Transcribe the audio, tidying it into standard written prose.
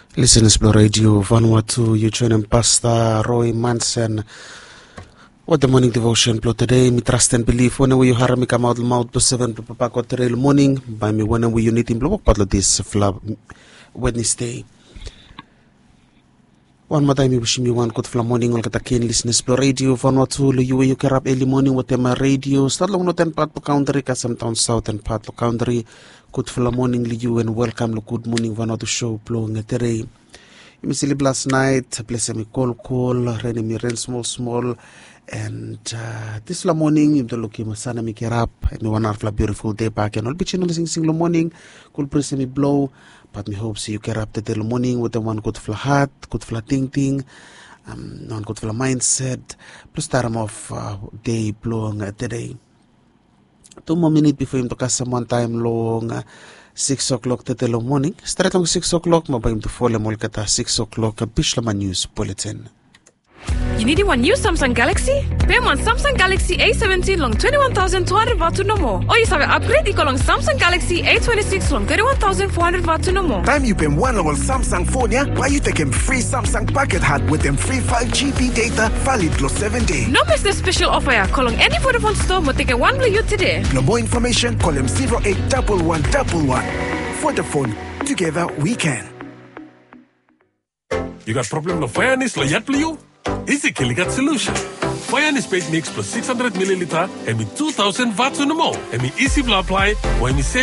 Listeners Blue Radio Vanuatu, you joining Pastor Roy Manson. What the morning devotion blow today? Me trust and believe when we hara me come out mouth to 7 papa today morning by me when we unit in blow patlo this Wednesday. One more time, wish me one good fla morning. All katakin listeners Blue Radio Vanuatu. You can up early morning with them radio. Start long no 10 part to country, Kasam Town South and part to country. Good fla morning, you and welcome to Good Morning Vanuatu show blowing today. You me sleep last night. Bless me rain me rain small. And this morning, you don't look him sana me get up. And me one hour beautiful day back and all be channel sing morning. Could press me blow. But me hope you get up the morning with the one good fla heart, good fla thinking, one good fla mindset, plus time of day blowing today. 2 more minutes before him to cast one time long 6 o'clock the morning. Start on 6 o'clock, mabayim to follow molkata 6 o'clock Bishlama News Bulletin. You need one new Samsung Galaxy? Pay on Samsung Galaxy A17 long 21,200 watt to no more. Or you have an upgrade equal long Samsung Galaxy A26 long 31,400 watt to no more. Time you pay one level Samsung phone, yeah? Why you taking free Samsung packet hat with them free 5 GB data valid plus 7 days? No miss the special offer, yeah. Call on any Vodafone store, but take a one blue today. No more information, call them 081111. Vodafone, together we can. You got problem of fairness, lo yet blue? Easy Kiligat solution. Fairness paid mix plus 600 milliliter and with 2,000 watts on the more. And me easy apply when me say